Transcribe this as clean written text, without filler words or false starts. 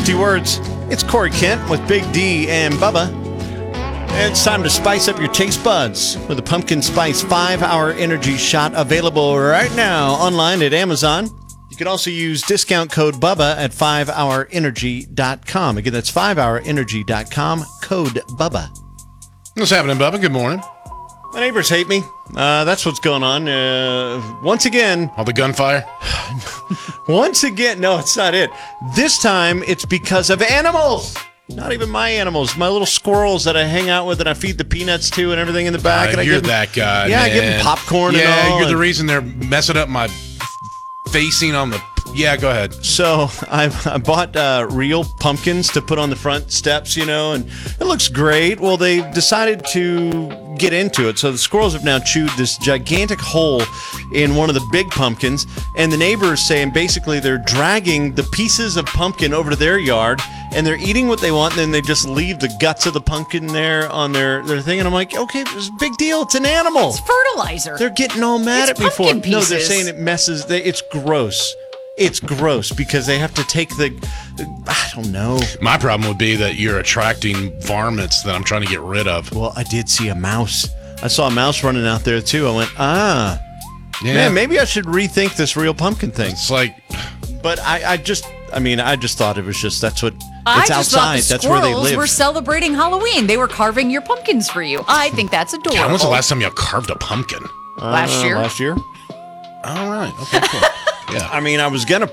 50 words. It's Corey Kent with Big D and Bubba. And it's time to spice up your taste buds with a pumpkin spice 5-hour energy shot available right now online at Amazon. You can also use discount code Bubba at 5hourenergy.com. Again, that's 5hourenergy.com, code Bubba. What's happening, Bubba? Good morning. My neighbors hate me. That's what's going on. Once again. All the gunfire? Once again. No, it's not it. This time, it's because of animals. Not even my animals. My little squirrels that I hang out with and I feed the peanuts to and everything in the back. And you're that guy, Yeah, man. I give them popcorn and all. Yeah, you're the reason they're messing up my facing on the... Yeah, go ahead. So I bought real pumpkins to put on the front steps, and it looks great. Well, they decided to get into it. So the squirrels have now chewed this gigantic hole in one of the big pumpkins. And the neighbor is saying basically they're dragging the pieces of pumpkin over to their yard and they're eating what they want. And then they just leave the guts of the pumpkin there on their thing. And I'm like, okay, it's a big deal. It's an animal. It's fertilizer. They're getting all mad It's at me for it. pumpkin No, they're pieces. saying it messes. It's gross. It's gross because they have to take I don't know. My problem would be that you're attracting varmints that I'm trying to get rid of. Well, I did see a mouse. I saw a mouse running out there too. I went, Yeah. man, maybe I should rethink this real pumpkin thing. It's like... But I just thought it was just, that's what, I it's just outside. thought the That's where they squirrels live. were celebrating Halloween. They were carving your pumpkins for you. I think that's adorable. God, when's the last time you carved a pumpkin? Last year? Last year? All right. Okay, cool. Yeah. I mean, I was going to